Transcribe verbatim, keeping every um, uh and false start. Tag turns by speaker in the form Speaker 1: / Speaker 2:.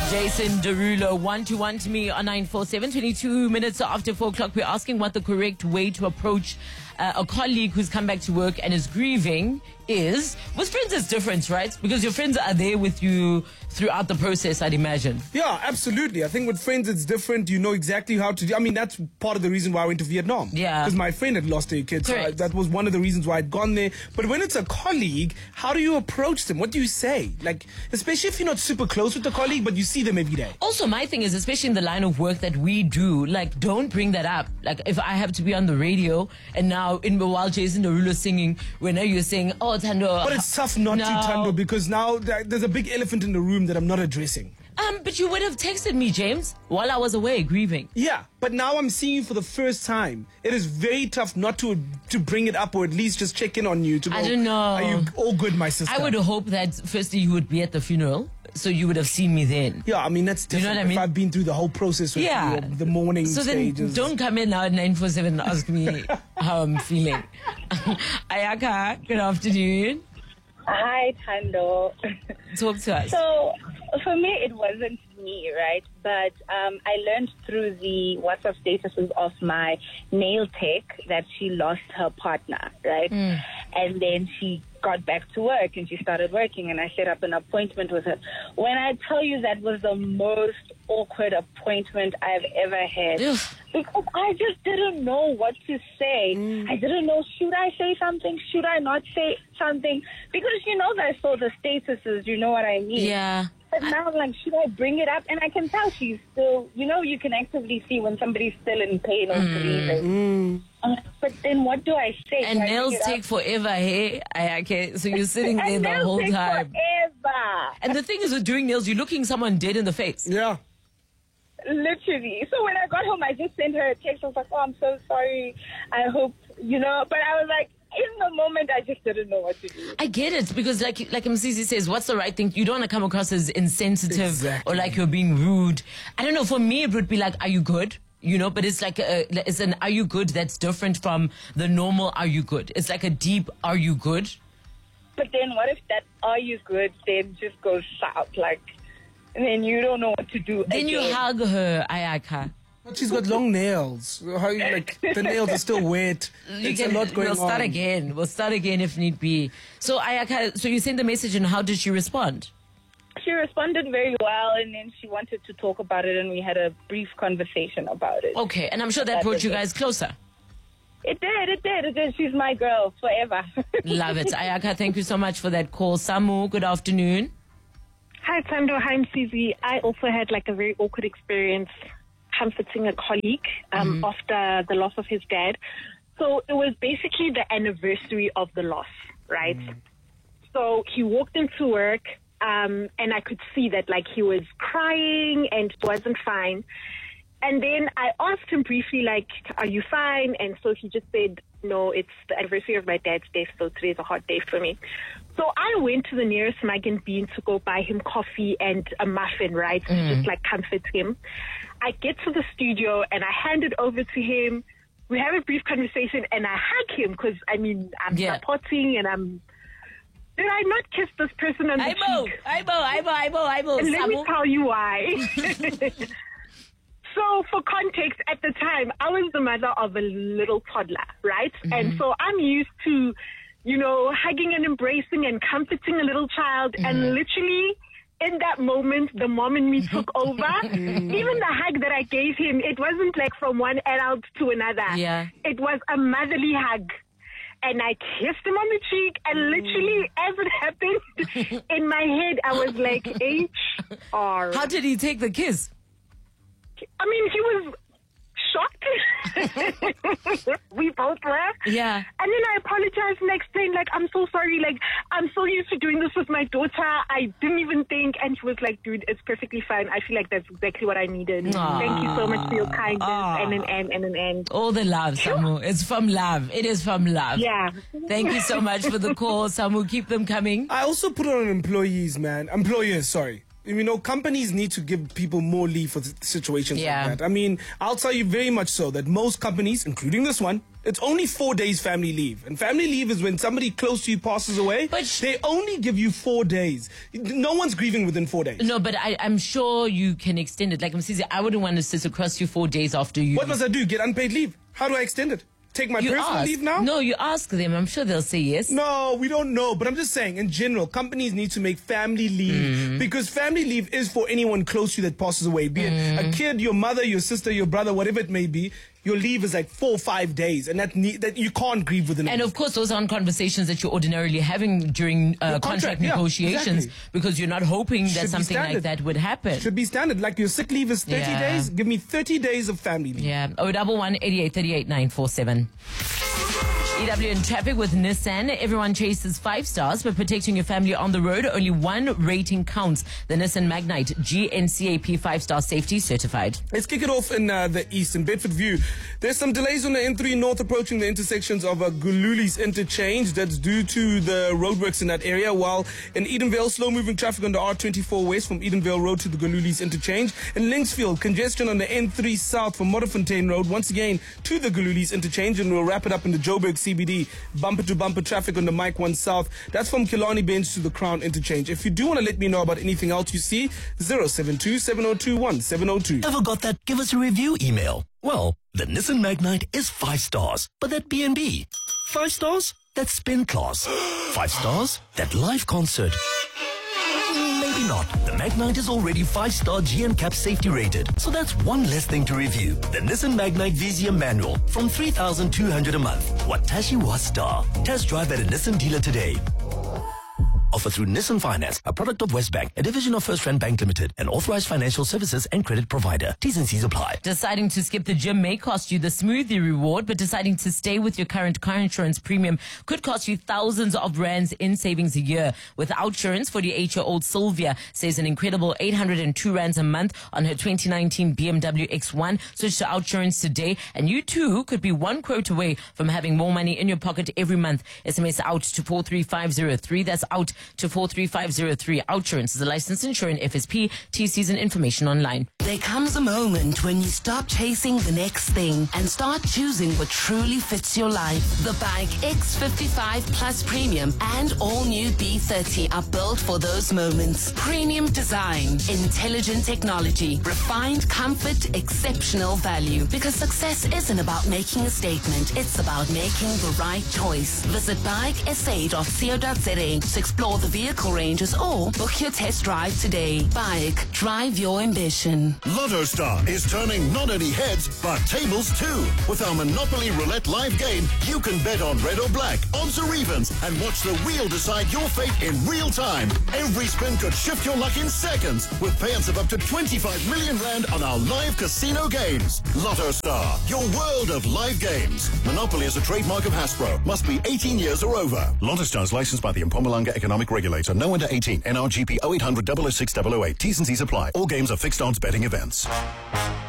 Speaker 1: Jason Derulo, one to one to me on nine four seven, twenty-two minutes after four o'clock. We're asking what the correct way to approach uh, a colleague who's come back to work and is grieving is. With friends, it's different, right? Because your friends are there with you throughout the process, I'd imagine.
Speaker 2: Yeah, absolutely. I think with friends, it's different. You know exactly how to do. I mean, that's part of the reason why I went to Vietnam.
Speaker 1: Yeah.
Speaker 2: Because my friend had lost her kids. So I,
Speaker 1: Correct.
Speaker 2: that was one of the reasons why I'd gone there. But when it's a colleague, how do you approach them? What do you say? Like, especially if you're not super close with the colleague, but you see them every day.
Speaker 1: Also, my thing is, especially in the line of work that we do, like, don't bring that up. Like, if I have to be on the radio and now, in while Jason Derulo singing, when you're saying, oh, Thando.
Speaker 2: But it's tough not
Speaker 1: no.
Speaker 2: to, Thando, because now th- there's a big elephant in the room that I'm not addressing.
Speaker 1: Um, but you would have texted me, James, while I was away grieving.
Speaker 2: Yeah, but now I'm seeing you for the first time. It is very tough not to to bring it up or at least just check in on you. To go,
Speaker 1: I don't know.
Speaker 2: Are you all good, my sister?
Speaker 1: I would hope that firstly you would be at the funeral, so you would have seen me then.
Speaker 2: Yeah, I mean, that's different.
Speaker 1: You know what I mean?
Speaker 2: If I've been through the whole process with
Speaker 1: Yeah.
Speaker 2: you, the morning
Speaker 1: So
Speaker 2: stages.
Speaker 1: then don't come in now at nine four seven and ask me how I'm feeling. Ayaka, good afternoon.
Speaker 3: Hi, Thando.
Speaker 1: Talk to us.
Speaker 3: So, for me, it wasn't me, right? But um, I learned through the WhatsApp statuses of my nail tech that she lost her partner, right?
Speaker 1: Mm.
Speaker 3: And then she got back to work and she started working and I set up an appointment with her. When I tell you that was the most awkward appointment I've ever had.
Speaker 1: Ugh.
Speaker 3: Because I just didn't know what to say.
Speaker 1: Mm.
Speaker 3: I didn't know, should I say something? Should I not say something? Because you know that I saw the statuses, you know what I mean?
Speaker 1: Yeah.
Speaker 3: But now I'm like, should I bring it up? And I can tell she's still, you know, you can actively see when somebody's still in pain or grieving.
Speaker 2: Mm.
Speaker 3: I'm like, but then what do I say?
Speaker 1: And
Speaker 3: Do I
Speaker 1: nails
Speaker 3: bring it
Speaker 1: take
Speaker 3: up?
Speaker 1: forever, hey? Ayaka. So you're sitting there
Speaker 3: And
Speaker 1: the
Speaker 3: nails
Speaker 1: whole
Speaker 3: take
Speaker 1: time.
Speaker 3: forever.
Speaker 1: And the thing is with doing nails, you're looking someone dead in the face.
Speaker 2: Yeah.
Speaker 3: Literally. So when I got home, I just sent her a text. I was like, oh, I'm so sorry. I hope, you know, but I was like, in the moment, I just didn't know what to do.
Speaker 1: I get it, because like like M C C says, what's the right thing? You don't want to come across as insensitive
Speaker 2: Exactly.
Speaker 1: or like you're being rude. I don't know, for me it would be like, are you good? You know, but it's like a, it's an are you good that's different from the normal are you good. It's like a deep are you good?
Speaker 3: But then what if that are you good then just goes south, like, and then you don't know what to do.
Speaker 1: Then you
Speaker 3: again.
Speaker 1: hug her, Ayaka.
Speaker 2: But she's got long nails. How you, like, the nails are still wet.
Speaker 1: You
Speaker 2: It's
Speaker 1: can-
Speaker 2: a lot going
Speaker 1: we'll start
Speaker 2: on.
Speaker 1: again. We'll start again if need be. So Ayaka, so you sent the message and how did she respond?
Speaker 3: She responded very well, and then she wanted to talk about it, and we had a brief conversation about it.
Speaker 1: Okay, and I'm sure that
Speaker 3: That
Speaker 1: brought
Speaker 3: was
Speaker 1: you
Speaker 3: it.
Speaker 1: guys closer.
Speaker 3: It did, it did, it did. She's my girl forever.
Speaker 1: Love it. Ayaka, thank you so much for that call. Samu, good afternoon.
Speaker 4: Hi, Thando. Hi, M C Z. I also had like a very awkward experience comforting a colleague um,
Speaker 1: Mm-hmm.
Speaker 4: after the loss of his dad. So it was basically the anniversary of the loss, right?
Speaker 1: Mm.
Speaker 4: So he walked into work, um, and I could see that like he was crying and wasn't fine. And then I asked him briefly, like, are you fine? And so he just said, no, it's the anniversary of my dad's death, so today's a hard day for me. So I went to the nearest Mug and Bean to go buy him coffee and a muffin, right, to just, like, comfort him. I get to the studio, and I hand it over to him. We have a brief conversation, and I hug him because, I mean, I'm
Speaker 1: Yeah.
Speaker 4: supporting, and I'm... Did I not kiss this person on the
Speaker 1: Aibo,
Speaker 4: cheek?
Speaker 1: Aibo, Aibo, Aibo, Aibo.
Speaker 4: And let me
Speaker 1: Samu.
Speaker 4: tell you why. So, for context, at the time, I was the mother of a little toddler, right?
Speaker 1: Mm-hmm.
Speaker 4: And so I'm used to, you know, hugging and embracing and comforting a little child.
Speaker 1: Mm-hmm.
Speaker 4: And literally, in that moment, the mom in me took over. Even the hug that I gave him, it wasn't like from one adult to another.
Speaker 1: Yeah.
Speaker 4: It was a motherly hug. And I kissed him on the cheek, and literally, as it happened, in my head, I was like, H R.
Speaker 1: How did he take the kiss?
Speaker 4: I mean, he was shocked. We both were.
Speaker 1: Yeah.
Speaker 4: And then I apologized and explained, like, I'm so sorry. Like, I'm so used to doing this with my daughter. I didn't even think. And she was like, dude, it's perfectly fine. I feel like that's exactly what I needed.
Speaker 1: Aww.
Speaker 4: Thank you so much for your kindness.
Speaker 1: Aww.
Speaker 4: And an end and an end.
Speaker 1: All the love, Samu. It's from love. It is from love.
Speaker 4: Yeah.
Speaker 1: Thank you so much for the call, Samu. Keep them coming.
Speaker 2: I also put it on employees, man. Employers, sorry. You know, companies need to give people more leave for th- situations
Speaker 1: Yeah.
Speaker 2: like that. I mean, I'll tell you very much so that most companies, including this one, It's only four days family leave. And family leave is when somebody close to you passes away.
Speaker 1: But sh-
Speaker 2: they only give you four days. No one's grieving within four days.
Speaker 1: No, but I, I'm sure you can extend it. Like Msizi, I wouldn't want to sit across you four days after you.
Speaker 2: What must I do? Get unpaid leave? How do I extend it? Take my
Speaker 1: you
Speaker 2: personal
Speaker 1: ask.
Speaker 2: leave now?
Speaker 1: No, you ask them. I'm sure they'll say yes.
Speaker 2: No, we don't know. But I'm just saying, in general, companies need to make family leave
Speaker 1: Mm.
Speaker 2: because family leave is for anyone close to you that passes away. Be it
Speaker 1: Mm.
Speaker 2: a kid, your mother, your sister, your brother, whatever it may be. Your leave is like four or five days, and that need, that you can't grieve within.
Speaker 1: And
Speaker 2: a
Speaker 1: of course, those aren't conversations that you're ordinarily having during uh,
Speaker 2: Your
Speaker 1: contract,
Speaker 2: contract, yeah,
Speaker 1: negotiations
Speaker 2: exactly.
Speaker 1: because you're not hoping
Speaker 2: Should
Speaker 1: that
Speaker 2: be
Speaker 1: something like
Speaker 2: standard.
Speaker 1: that would happen.
Speaker 2: Should be standard. Like your sick leave is thirty
Speaker 1: Yeah.
Speaker 2: days. Give me thirty days of family leave.
Speaker 1: Yeah. oh one one, eighty-eight thirty-eight, nine four seven. E W in traffic with Nissan. Everyone chases five stars, but protecting your family on the road, only one rating counts. The Nissan Magnite G N C A P five-star safety certified.
Speaker 2: Let's kick it off in uh, the east, in Bedford View. There's some delays on the N three North approaching the intersections of uh, Gululi's interchange. That's due to the roadworks in that area. While in Edenvale, slow-moving traffic on the R twenty-four West from Edenvale Road to the Gululi's interchange. In Linksfield, congestion on the N three South from Modderfontein Road once again to the Gululi's interchange. And we'll wrap it up in the Joburg C B D. Bumper-to-bumper traffic on the Mike one South. That's from Killarney Bench to the Crown interchange. If you do want to let me know about anything else you see, zero seven two, seven zero two one, seven zero two.
Speaker 5: Ever got that give us a review email? Well, the Nissan Magnite is five stars, but that B and B. Five stars? That spin class. Five stars? That live concert. Maybe not. The Magnite is already five-star G N C A P safety rated, so that's one less thing to review. The Nissan Magnite Vizia manual from three thousand two hundred a month. Watashi wa star. Test drive at a Nissan dealer today. Offered through Nissan Finance, a product of Westbank, a division of First Rand Bank Limited, an authorized financial services and credit provider. T's and C's apply.
Speaker 1: Deciding to skip the gym may cost you the smoothie reward, but deciding to stay with your current car insurance premium could cost you thousands of rands in savings a year. With Outsurance, forty-eight-year-old Sylvia says an incredible eight hundred two rands a month on her twenty nineteen B M W X one. Switch to Outsurance today, and you too could be one quote away from having more money in your pocket every month. S M S out to four three five zero three. That's out to four three five zero three. Outsurance is a licensed insurer in F S P. T Cs and information online.
Speaker 6: There comes a moment when you stop chasing the next thing and start choosing what truly fits your life. The Bike X fifty-five Plus Premium and all new B thirty are built for those moments. Premium design, intelligent technology, refined comfort, exceptional value. Because success isn't about making a statement, it's about making the right choice. Visit bike s a dot co dot z a to explore the vehicle ranges or book your test drive today. Bike, drive your ambition.
Speaker 7: Lotto Star is turning not only heads, but tables too. With our Monopoly Roulette live game, you can bet on red or black, odds or evens, and watch the wheel decide your fate in real time. Every spin could shift your luck in seconds, with payouts of up to twenty-five million rand on our live casino games. Lotto Star, your world of live games. Monopoly is a trademark of Hasbro. Must be eighteen years or over. Lotto Star is licensed by the Mpumalanga Economic Regulator. No under eighteen. N R G P oh eight hundred, double oh six, double oh eight. T's and C's apply. All games are fixed odds betting events.